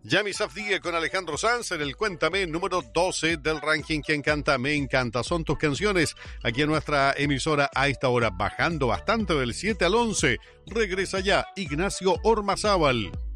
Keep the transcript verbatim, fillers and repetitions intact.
Yami Safdie con Alejandro Sanz en el Cuéntame número doce del ranking que encanta, me encanta. Son tus canciones aquí en nuestra emisora a esta hora, bajando bastante del siete al once. Regresa ya Ignacio Ormazábal.